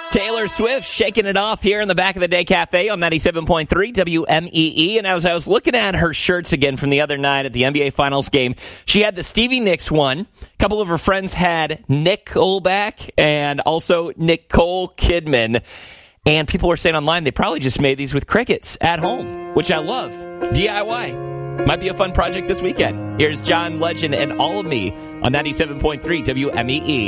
Taylor Swift shaking it off here in the Back of the Day Cafe on 97.3 WMEE. And as I was looking at her shirts again from the other night at the NBA Finals game, she had the Stevie Nicks one. A couple of her friends had Nickelback and also Nicole Kidman. And people were saying online they probably just made these with Cricuts at home, which I love. DIY. Might be a fun project this weekend. Here's John Legend and All of Me on 97.3 WMEE.